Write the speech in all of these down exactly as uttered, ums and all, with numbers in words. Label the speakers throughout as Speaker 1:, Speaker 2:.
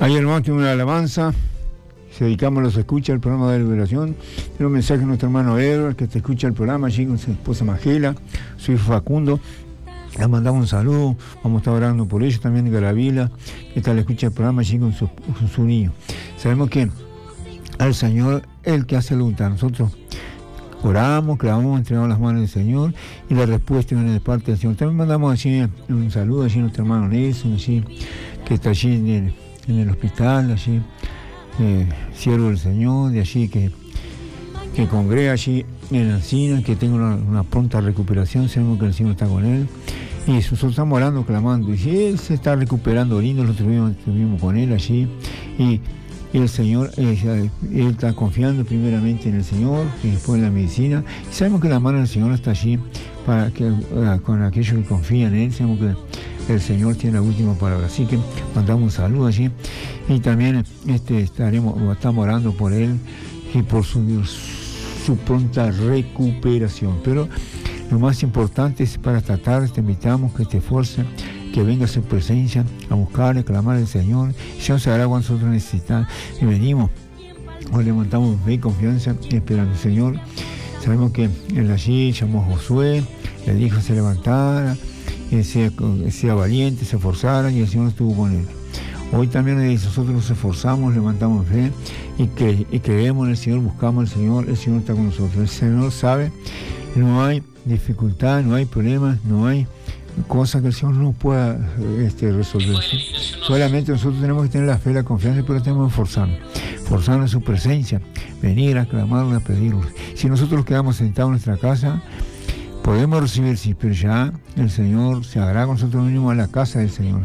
Speaker 1: Ahí hermano tiene una alabanza, se dedicamos a los escucha el programa de liberación. Tiene un mensaje de nuestro hermano Edward, que te escucha el programa allí con su esposa Magela, su hijo Facundo. Le mandamos un saludo, vamos a estar orando por ellos también en Garavila, que tal escucha el programa allí con su, con su niño. Sabemos que al Señor, el que hace la voluntad, nosotros oramos, clamamos, entregamos las manos del Señor y la respuesta viene de parte del Señor. También mandamos allí un saludo allí a nuestro hermano Nelson, allí, que está allí en el, en el hospital, allí, eh, siervo del Señor, de allí que, que congrega allí en la encina, que tenga una, una pronta recuperación. Sabemos que el Señor está con él. Y nosotros estamos orando, clamando, y si él se está recuperando lindo, lo tuvimos, estuvimos con él allí, y, y el Señor, eh, él está confiando primeramente en el Señor, y después en la medicina, y sabemos que la mano del Señor está allí, para que uh, con aquellos que confían en él, sabemos que el Señor tiene la última palabra, así que mandamos un saludo allí, y también este, estaremos, estamos orando por él, y por su, su pronta recuperación, pero lo más importante es para esta tarde, te invitamos que te esfuerces, que venga a su presencia, a buscar, a clamar al Señor. Ya se hará cuando nosotros necesitamos. Y venimos, nos levantamos fe y confianza, esperando al Señor. Sabemos que él allí llamó a Josué, le dijo que se levantara, que sea, que sea valiente, se esforzara, y el Señor estuvo con él. Hoy también nosotros nos esforzamos, levantamos fe y, cre y creemos en el Señor, buscamos al Señor, el Señor está con nosotros. El Señor sabe, no hay dificultad, no hay problemas, no hay cosa que el Señor no pueda este, resolver. ¿Sí? Solamente nosotros tenemos que tener la fe, la confianza, pero tenemos que esforzarnos, esforzarnos en su presencia, venir a clamarle, a pedirle. Si nosotros quedamos sentados en nuestra casa, podemos recibir, sí, pero ya el Señor se hará con nosotros, venimos a la casa del Señor,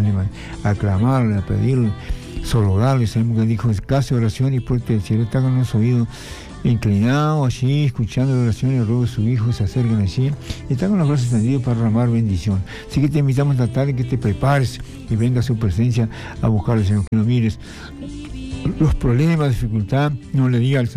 Speaker 1: a clamarle, a pedirle, solodarle. Sabemos que dijo, casa de oración y puerta del cielo, está con los oídos inclinado allí, escuchando la oración y el ruego de su hijo, se acercan allí y están con los brazos extendidos para derramar bendición. Así que te invitamos a tratar de que te prepares y venga a su presencia a buscar al Señor, que no mires los problemas, dificultad, no le digas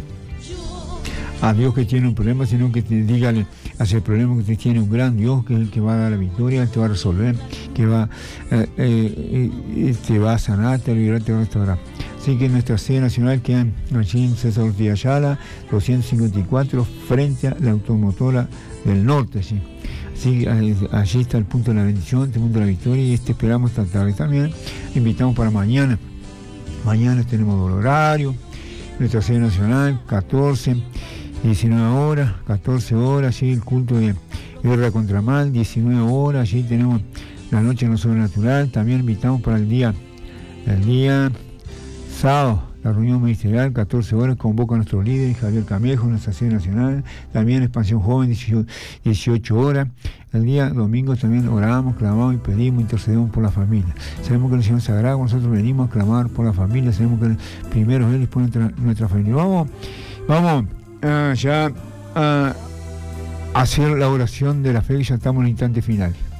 Speaker 1: a, a Dios que tiene un problema, sino que te diga hacia el problema que te tiene un gran Dios, que es el que va a dar la victoria, te va a resolver, que va, eh, eh, te va a sanar, te va a liberar, te va a restaurar. Así que nuestra sede nacional queda allí en César Ortiz Ayala, doscientos cincuenta y cuatro, frente a la automotora del norte. Así, así allí está el punto de la bendición, el punto de la victoria, y este esperamos esta tarde también. Invitamos para mañana. Mañana tenemos el horario, nuestra sede nacional, catorce, diecinueve horas, catorce horas, allí el culto de guerra contra mal, diecinueve horas, allí tenemos la noche en lo sobrenatural. También invitamos para el día, el día sábado, la reunión ministerial, catorce horas, convoca a nuestro líder, Javier Camejo, nuestra sede nacional. También Expansión Joven, dieciocho horas. El día domingo también oramos, clamamos y pedimos, intercedemos por la familia. Sabemos que el Señor Sagrado, nosotros venimos a clamar por la familia, sabemos que el primero es Él y después nuestra, nuestra familia. Vamos, vamos uh, ya a hacer la oración de la fe, y ya estamos en el instante final.